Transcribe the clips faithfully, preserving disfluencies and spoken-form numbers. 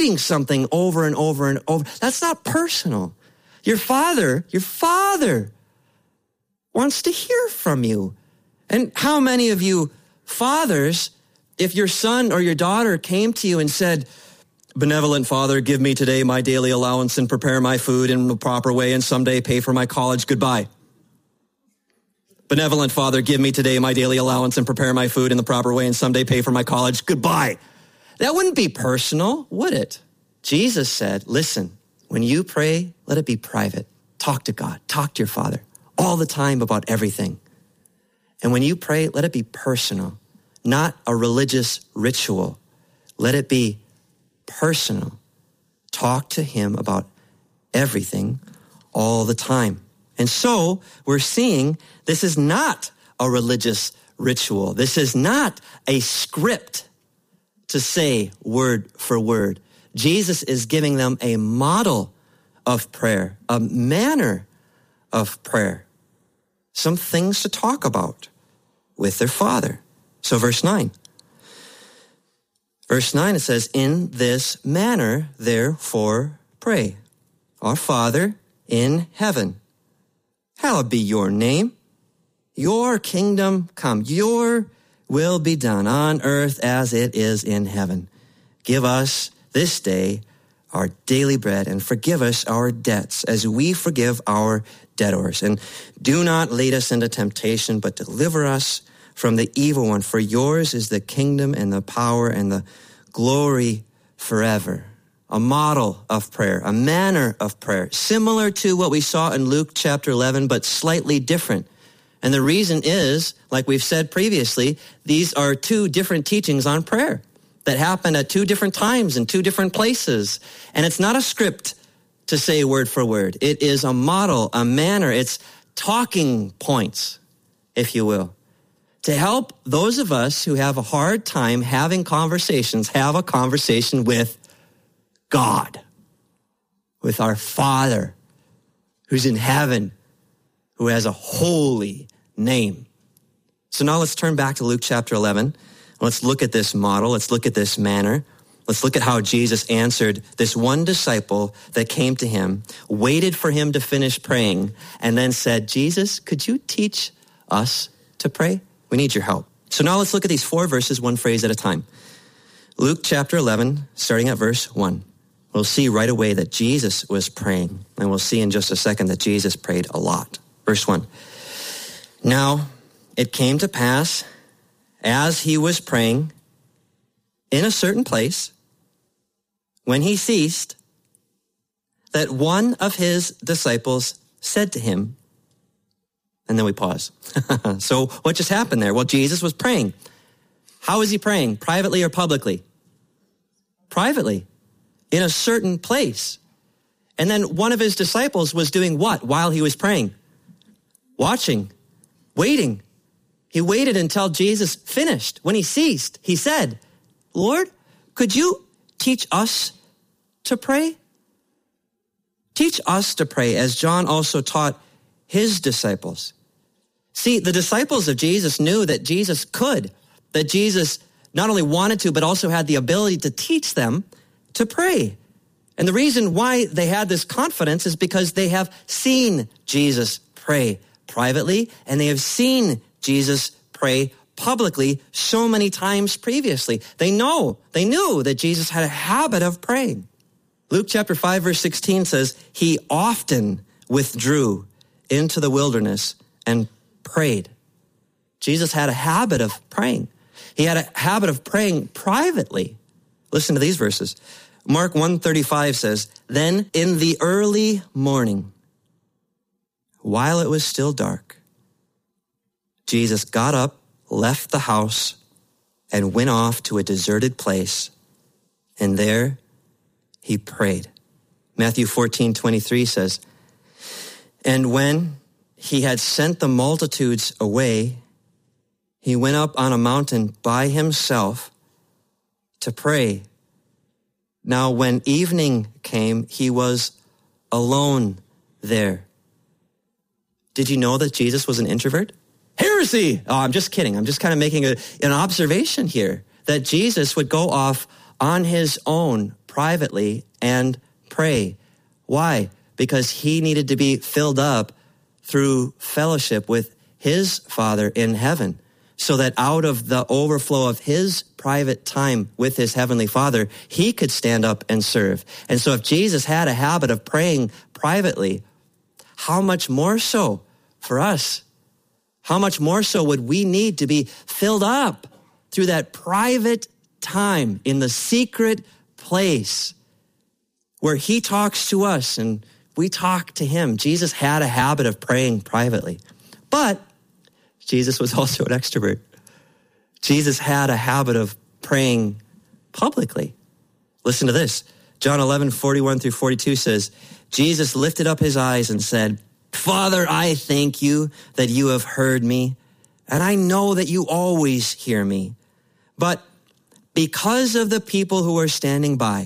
repeating something over and over and over. That's not personal. Your father, your father wants to hear from you. And how many of you fathers, if your son or your daughter came to you and said, benevolent Father, give me today my daily allowance and prepare my food in the proper way and someday pay for my college, goodbye. Benevolent Father, give me today my daily allowance and prepare my food in the proper way and someday pay for my college, goodbye. That wouldn't be personal, would it? Jesus said, listen, when you pray, let it be private. Talk to God, talk to your Father all the time about everything. And when you pray, let it be personal, not a religious ritual. Let it be personal. Talk to him about everything all the time. And so we're seeing this is not a religious ritual. This is not a script to say word for word. Jesus is giving them a model of prayer, a manner of prayer, some things to talk about with their Father. So verse nine. Verse nine, it says, in this manner, therefore, pray. Our Father in heaven, hallowed be your name. Your kingdom come. Your will be done on earth as it is in heaven. Give us this day our daily bread and forgive us our debts as we forgive our debtors. And do not lead us into temptation, but deliver us from the evil one. For yours is the kingdom and the power and the glory forever. A model of prayer, a manner of prayer, similar to what we saw in Luke chapter eleven, but slightly different. And the reason is, like we've said previously, these are two different teachings on prayer that happened at two different times in two different places. And it's not a script to say word for word. It is a model, a manner. It's talking points, if you will, to help those of us who have a hard time having conversations, have a conversation with God, with our Father who's in heaven, who has a holy name. So now let's turn back to Luke chapter eleven. Let's look at this model. Let's look at this manner. Let's look at how Jesus answered this one disciple that came to him, waited for him to finish praying, and then said, Jesus, could you teach us to pray? We need your help. So now let's look at these four verses, one phrase at a time. Luke chapter eleven, starting at verse one. We'll see right away that Jesus was praying, and we'll see in just a second that Jesus prayed a lot. Verse one. Now it came to pass, as he was praying in a certain place, when he ceased, that one of his disciples said to him, and then we pause. So what just happened there? Well, Jesus was praying. How was he praying? Privately or publicly? Privately, in a certain place. And then one of his disciples was doing what while he was praying? Watching, waiting. He waited until Jesus finished. When he ceased, he said, Lord, could you teach us to pray? Teach us to pray as John also taught his disciples. See, the disciples of Jesus knew that Jesus could, that Jesus not only wanted to, but also had the ability to teach them to pray. And the reason why they had this confidence is because they have seen Jesus pray privately, and they have seen Jesus pray publicly so many times previously. They know, they knew that Jesus had a habit of praying. Luke chapter five, verse sixteen says, he often withdrew into the wilderness and prayed. Jesus had a habit of praying. He had a habit of praying privately. Listen to these verses. Mark one thirty-five says, then in the early morning, while it was still dark, Jesus got up, left the house, and went off to a deserted place, and there he prayed. Matthew fourteen twenty-three says, and when he had sent the multitudes away, he went up on a mountain by himself to pray. Now, when evening came, he was alone there. Did you know that Jesus was an introvert? Heresy! Oh, I'm just kidding. I'm just kind of making a, an observation here that Jesus would go off on his own privately and pray. Why? Because he needed to be filled up through fellowship with his Father in heaven, so that out of the overflow of his private time with his heavenly Father, he could stand up and serve. And so if Jesus had a habit of praying privately, how much more so for us? How much more so would we need to be filled up through that private time in the secret place where he talks to us and we talk to him? Jesus had a habit of praying privately. But Jesus was also an extrovert. Jesus had a habit of praying publicly. Listen to this. John eleven, forty-one through forty-two says, Jesus lifted up his eyes and said, Father, I thank you that you have heard me, and I know that you always hear me. But because of the people who are standing by,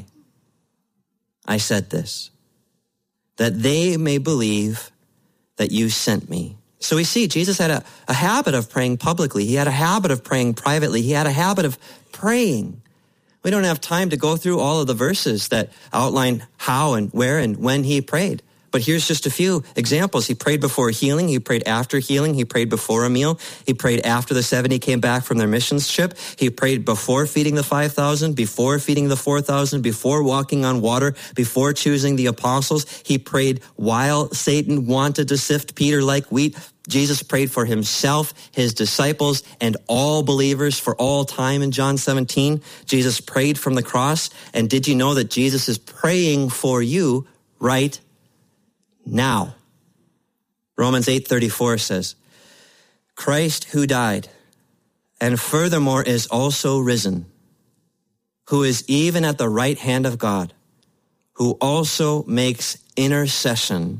I said this, that they may believe that you sent me. So we see Jesus had a, a habit of praying publicly. He had a habit of praying privately. He had a habit of praying. We don't have time to go through all of the verses that outline how and where and when he prayed. But here's just a few examples. He prayed before healing. He prayed after healing. He prayed before a meal. He prayed after the seventy came back from their missions trip. He prayed before feeding the five thousand, before feeding the four thousand, before walking on water, before choosing the apostles. He prayed while Satan wanted to sift Peter like wheat. Jesus prayed for himself, his disciples, and all believers for all time in John seventeen. Jesus prayed from the cross. And did you know that Jesus is praying for you right now? Romans eight thirty-four says, Christ who died, and furthermore is also risen, who is even at the right hand of God, who also makes intercession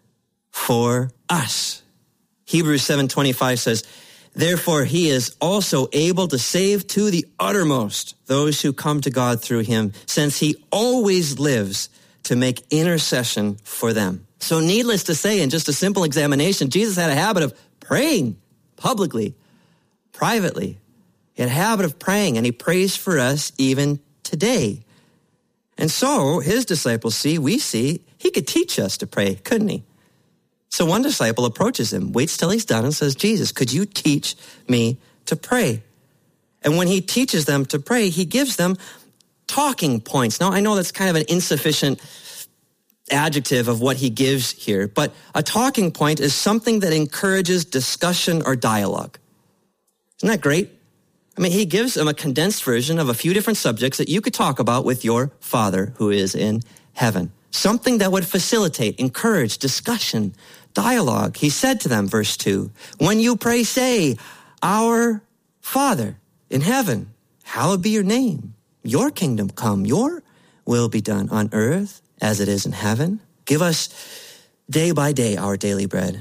for us. Hebrews seven twenty-five says, therefore he is also able to save to the uttermost those who come to God through him, since he always lives to make intercession for them. So needless to say, in just a simple examination, Jesus had a habit of praying publicly, privately. He had a habit of praying, and he prays for us even today. And so his disciples see, we see, he could teach us to pray, couldn't he? So one disciple approaches him, waits till he's done, and says, Jesus, could you teach me to pray? And when he teaches them to pray, he gives them talking points. Now, I know that's kind of an insufficient adjective of what he gives here, but a talking point is something that encourages discussion or dialogue. Isn't that great? I mean, he gives them a condensed version of a few different subjects that you could talk about with your Father who is in heaven. Something that would facilitate, encourage discussion, dialogue. He said to them, verse two, when you pray, say, our Father in heaven, hallowed be your name. Your kingdom come, your will be done on earth as it is in heaven. Give us day by day our daily bread,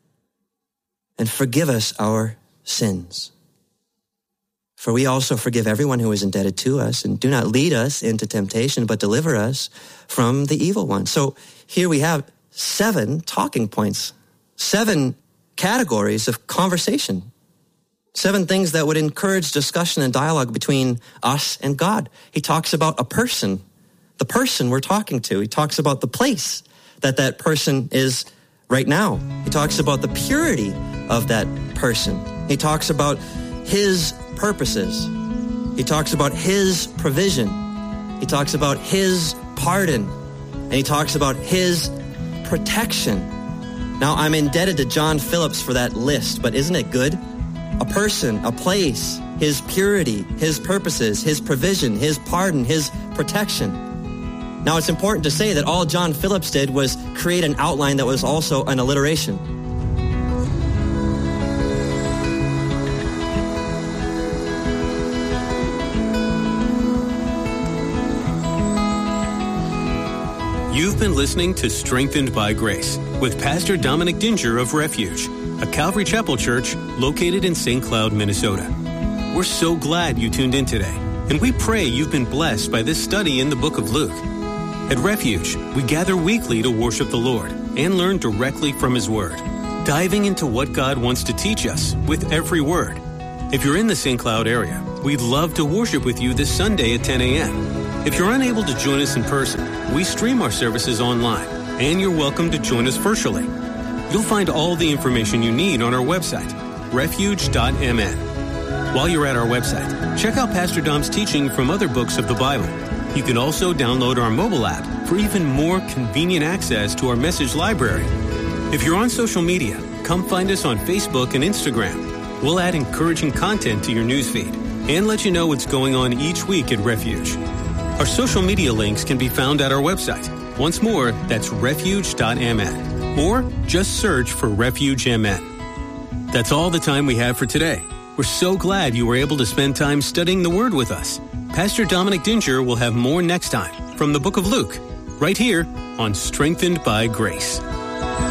and forgive us our sins. For we also forgive everyone who is indebted to us, and do not lead us into temptation, but deliver us from the evil one. So here we have seven talking points, seven categories of conversation, seven things that would encourage discussion and dialogue between us and God. He talks about a person, the person we're talking to. He talks about the place that that person is right now. He talks about the purity of that person. He talks about his purposes. He talks about his provision. He talks about his pardon. And he talks about his protection. Now, I'm indebted to John Phillips for that list, but isn't it good? A person, a place, his purity, his purposes, his provision, his pardon, his protection. Now, it's important to say that all John Phillips did was create an outline that was also an alliteration. You've been listening to Strengthened by Grace with Pastor Dominic Dinger of Refuge, a Calvary Chapel church located in Saint Cloud, Minnesota. We're so glad you tuned in today, and we pray you've been blessed by this study in the book of Luke. At Refuge, we gather weekly to worship the Lord and learn directly from His Word, diving into what God wants to teach us with every word. If you're in the Saint Cloud area, We'd love to worship with you this Sunday at ten a.m. If you're unable to join us in person, we stream our services online, and you're welcome to join us virtually. You'll find all the information you need on our website, refuge dot m n. While you're at our website, check out Pastor Dom's teaching from other books of the Bible. You can also download our mobile app for even more convenient access to our message library. If you're on social media, come find us on Facebook and Instagram. We'll add encouraging content to your newsfeed and let you know what's going on each week at Refuge. Our social media links can be found at our website. Once more, that's refuge dot m n, or just search for Refuge M N. That's all the time we have for today. We're so glad you were able to spend time studying the Word with us. Pastor Dominic Dinger will have more next time from the book of Luke, right here on Strengthened by Grace.